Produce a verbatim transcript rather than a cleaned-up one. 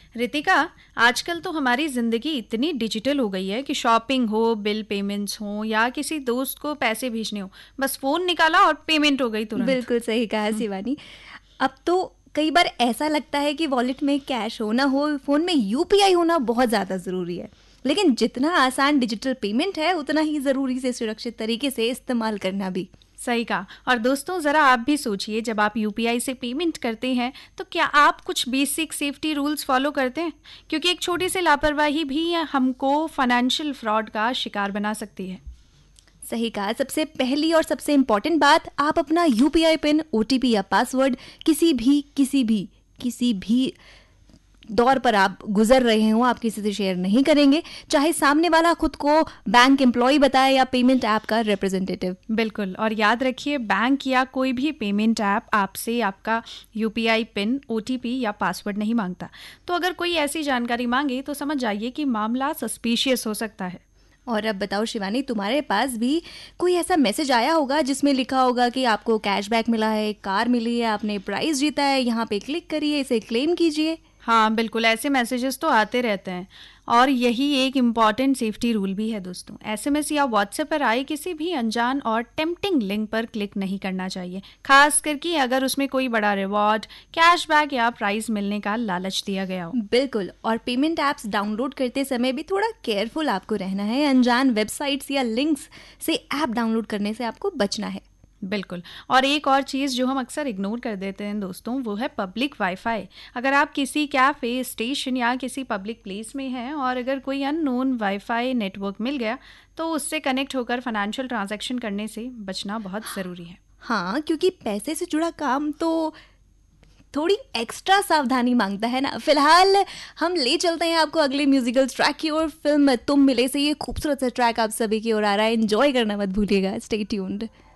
रितिका, आजकल तो हमारी ज़िंदगी इतनी डिजिटल हो गई है कि शॉपिंग हो, बिल पेमेंट्स हो या किसी दोस्त को पैसे भेजने हो, बस फ़ोन निकाला और पेमेंट हो गई तुरंत। बिल्कुल सही कहा हम्म, शिवानी। अब तो कई बार ऐसा लगता है कि वॉलेट में कैश होना हो, फोन में यूपीआई होना बहुत ज़्यादा ज़रूरी है। लेकिन जितना आसान डिजिटल पेमेंट है, उतना ही ज़रूरी से सुरक्षित तरीके से इस्तेमाल करना भी। सही कहा। और दोस्तों, ज़रा आप भी सोचिए, जब आप यूपीआई से पेमेंट करते हैं तो क्या आप कुछ बेसिक सेफ्टी रूल्स फॉलो करते हैं? क्योंकि एक छोटी सी लापरवाही भी हमको फाइनेंशियल फ्रॉड का शिकार बना सकती है। सही कहा। सबसे पहली और सबसे इम्पॉर्टेंट बात, आप अपना यूपीआई पिन, ओटीपी या पासवर्ड किसी भी किसी भी किसी भी दौर पर आप गुजर रहे हो, आप किसी से शेयर नहीं करेंगे, चाहे सामने वाला खुद को बैंक एम्प्लॉय बताए या पेमेंट ऐप का रिप्रेजेंटेटिव। बिल्कुल। और याद रखिए, बैंक या कोई भी पेमेंट ऐप आपसे आपका यूपीआई पिन, ओटीपी या पासवर्ड नहीं मांगता। तो अगर कोई ऐसी जानकारी मांगे तो समझ जाइए कि मामला सस्पिशियस हो सकता है। और अब बताओ शिवानी, तुम्हारे पास भी कोई ऐसा मैसेज आया होगा जिसमें लिखा होगा कि आपको कैशबैक मिला है, कार मिली है, आपने प्राइस जीता है, यहाँ पे क्लिक करिए, इसे क्लेम कीजिए। हाँ बिल्कुल, ऐसे मैसेजेस तो आते रहते हैं। और यही एक इम्पॉर्टेंट सेफ्टी रूल भी है दोस्तों। एसएमएस या व्हाट्सएप पर आए किसी भी अनजान और टेम्पटिंग लिंक पर क्लिक नहीं करना चाहिए, खास करके अगर उसमें कोई बड़ा रिवॉर्ड, कैशबैक या प्राइस मिलने का लालच दिया गया हो। बिल्कुल। और पेमेंट ऐप्स डाउनलोड करते समय भी थोड़ा केयरफुल आपको रहना है। अनजान वेबसाइट्स या लिंक्स से ऐप डाउनलोड करने से आपको बचना है। बिल्कुल। और एक और चीज़ जो हम अक्सर इग्नोर कर देते हैं दोस्तों, वो है पब्लिक वाईफाई। अगर आप किसी कैफ़े, स्टेशन या किसी पब्लिक प्लेस में हैं और अगर कोई अननोन वाईफाई नेटवर्क मिल गया तो उससे कनेक्ट होकर फाइनेंशियल ट्रांजैक्शन करने से बचना बहुत ज़रूरी है। हाँ, क्योंकि पैसे से जुड़ा काम तो थोड़ी एक्स्ट्रा सावधानी मांगता है ना। फिलहाल हम ले चलते हैं आपको अगले म्यूजिकल ट्रैक की ओर। फिल्म तुम मिले से ये खूबसूरत सा ट्रैक आप सभी की ओर आ रहा है। एंजॉय करना मत भूलिएगा। Stay tuned.